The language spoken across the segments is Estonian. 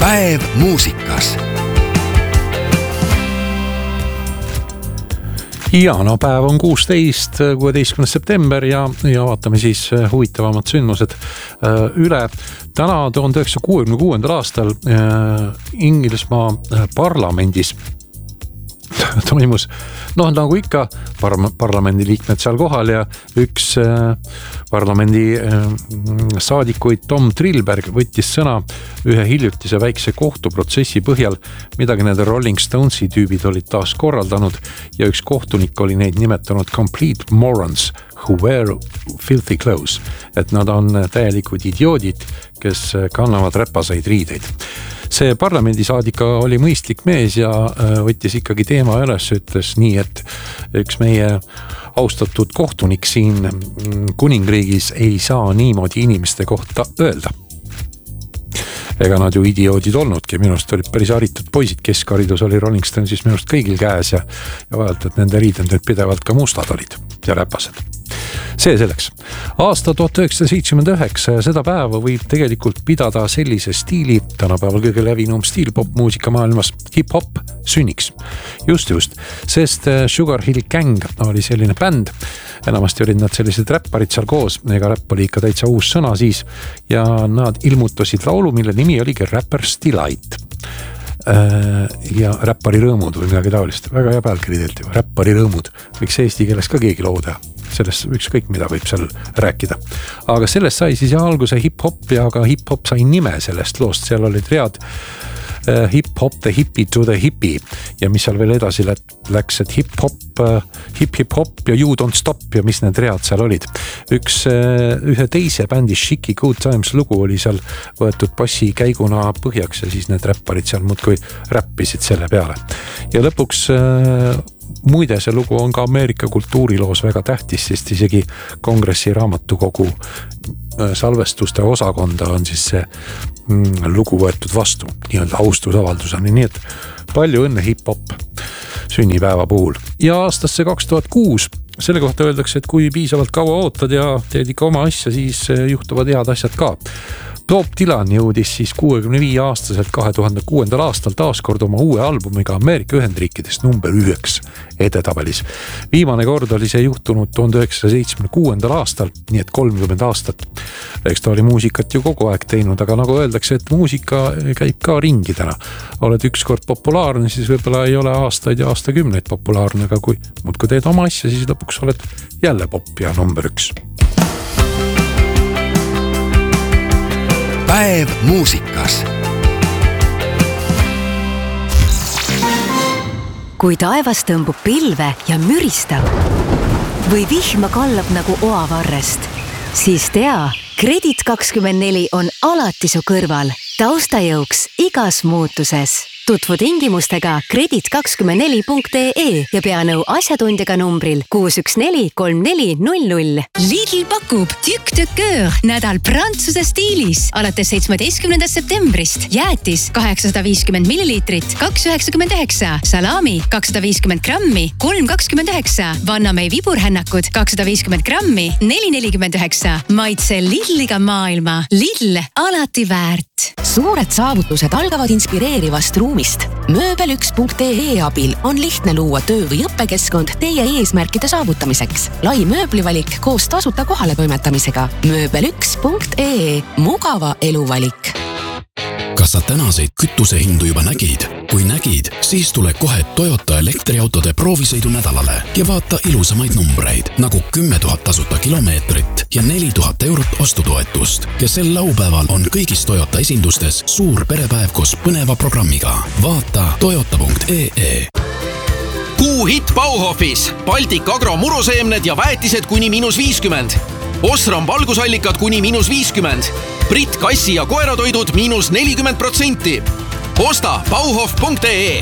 Päev muusikas. Ja päev on 16. september ja vaatame siis huvitavamad sündmused üle. Täna 1966. aastal Inglismaa parlamendis toimus, nagu ikka, parlamendi liikmed seal kohal ja üks parlamendi saadikuid Tom Trilberg võttis sõna ühe hiljutise väikse kohtuprotsessi põhjal, midagi need Rolling Stonesi tüübid olid taas korraldanud ja üks kohtunik oli neid nimetanud complete morons who wear filthy clothes, et nad on täielikud idioodid, kes kannavad räpaseid riideid. See parlamendisaadika oli mõistlik mees ja võttis ikkagi teema üles, ütles nii, et üks meie austatud kohtunik siin kuningriigis ei saa niimoodi inimeste kohta öelda. Ega nad ju idioodid olnudki, minust olid päris haritud poisid, keskharidus oli Rolling Stonesis minust kõigil käes ja vajalt, et nende riided nüüd pidevalt ka mustad olid ja räpased. See selleks. Aasta 1979 ja seda päeva võib tegelikult pidada sellise stiili, tänapäeval kõige levinum stiil popmuusika maailmas, hip-hop sünniks. Just, sest Sugar Hill Gang oli selline bänd, enamasti olid nad sellised räpparid seal koos, ega räpp oli ikka täitsa uus sõna siis ja nad ilmutasid laulu, mille nimi oligi Rapper's Delight. Ja räppari rõõmud või midagi taolist, väga hea pealkiri teilt ju, räppari rõõmud, võiks eesti keeles ka keegi laulu teha, sellest ükskõik mida võib seal rääkida, aga sellest sai siis alguse hip-hop ja ka hip-hop sai nime sellest loost, seal olid read hip-hop, the hippie to the hippie ja mis seal veel edasi läks, et hip-hop, hip-hip-hop ja you don't stop ja mis need read seal olid. Ühe teise bändi Shiki Good Times lugu oli seal võetud bassi käiguna põhjaks ja siis need räpparid seal muudkui räppisid selle peale. Ja lõpuks muide see lugu on ka Ameerika kultuuriloos väga tähtis, sest isegi Kongressi raamatukogu salvestuste osakonda on siis see lugu võetud vastu, nii-öelda austusavalduseni, nii et palju õnne hip-hop sünnipäeva puhul. Ja aastasse 2006 selle kohta öeldakse, et kui piisavalt kaua ootad ja teed ikka oma asja, siis juhtuvad head asjad ka. Bob Dylan jõudis siis 65-aastaselt 2006. aastal taaskord oma uue albumiga Ameerika Ühendriikides number 9 edetabelis. Viimane kord oli see juhtunud 1976. aastal, nii et 30 aastat. Eks ta oli muusikat ju kogu aeg teinud, aga nagu öeldakse, et muusika käib ka ringidena. Oled ükskord populaarne, siis võib-olla ei ole aastaid ja aastakümneid populaarne, aga kui teed oma asja, siis lõpuks oled jälle pop ja number 1. Päev muusikas. Kui taevas tõmbub pilve ja müristab või vihma kallab nagu oavarrest, siis tea, Kredit24 on alati su kõrval, taustajõuks igas muutuses. Tutvu tingimustega kredit24.ee ja pea nõu asjatundjaga numbril 6143400. Lidl pakub Tük de Coeur nädal prantsuse stiilis. Alates 17. septembrist jäätis 850 milliliitrit 2,99, salami 250 grammi 3,29, Vannamei viburhännakud 250 grammi 4,49. Maitse Lidliga maailma. Lidl alati väärt. Suured saavutused algavad inspireerivast ruumist. Mööbel1.ee abil on lihtne luua töö- või õppekeskkond teie eesmärkide saavutamiseks. Lai mööblivalik koos tasuta kohaletoimetamisega. Mööbel1.ee. Mugava eluvalik. Kas sa tänaseid kütusehindu juba nägid? Kui nägid, siis tule kohe Toyota elektriautode proovisõidu nädalale ja vaata ilusamaid numbreid, nagu 10 000 tasuta kilomeetrit ja 4 000 eurot ostutoetust. Ja sel laupäeval on kõigis Toyota esindustes suur perepäev koos põneva programmiga. Vaata toyota.ee. Kuuhitt Bauhofis. Baltic Agro muruseemned ja väetised kuni -50. Osram valgusallikad kuni -50. Brit kassi- ja koeratoidud -40%. Osta bauhof.ee.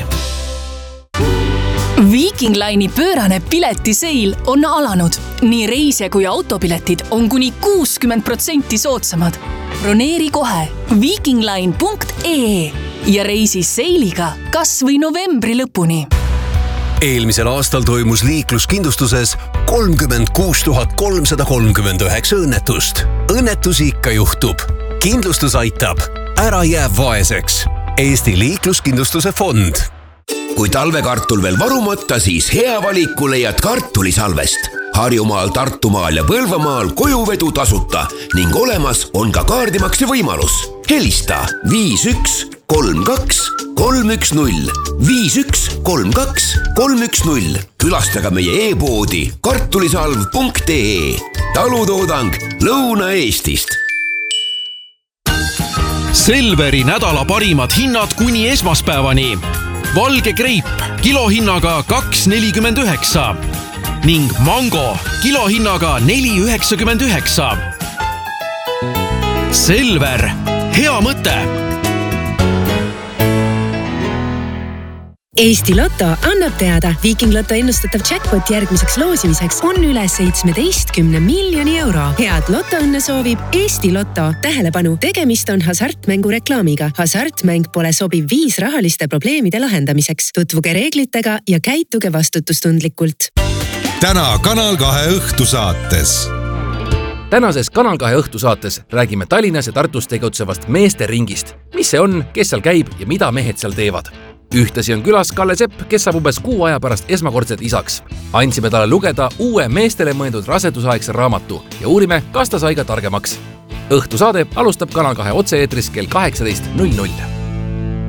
Viking Line'i pöörane piletiseil on alanud. Nii reisija kui autopiletid on kuni 60% soodsamad. Broneeri kohe vikingline.ee ja reisi seiliga kas või novembri lõpuni. Eelmisel aastal toimus liikluskindlustuses 36 339 õnnetust. Õnnetusi ikka juhtub. Kindlustus aitab. Ära jää vaeseks. Eesti Liikluskindlustuse Fond. Kui talvekartul veel varumata, siis hea valiku leiad kartulisalvest. Harjumaal, Tartumaal ja Põlvamaal kojuvedu tasuta ning olemas on ka kaardimakse võimalus. Helista 5132 310 5132 310. Külastage meie e-poodi kartulisalv.ee. Talutoodang Lõuna-Eestist. Selveri nädala parimad hinnad kuni esmaspäevani. Valge kreip kilohinnaga 2,49 ning mango kilohinnaga 4,99. Selver, hea mõte! Eesti Lotto annab teada, Viking Lotto ennustatav jackpot järgmiseks loosimiseks on üle 17 miljoni euro. Head lotoõnne soovib Eesti Lotto. Tähelepanu, tegemist on hasartmängu reklaamiga. Hasartmäng pole sobiv viis rahaliste probleemide lahendamiseks. Tutvuge reeglitega ja käituge vastutustundlikult. Täna Kanal 2 õhtusaates. Tänases Kanal 2 õhtusaates räägime Tallinnas ja Tartus tegutsevast meeste ringist. Mis see on, kes seal käib ja mida mehed seal teevad? Ühtasi on külas Kalle Sepp, kes saab umbes 6 aja pärast esmakordselt isaks. Andsime talle lugeda uue meestele mõeldud rasedusaegse raamatu ja uurime, kas ta sai ka targemaks. Õhtusaade alustab Kanal 2 otse-eetris kell 18.00.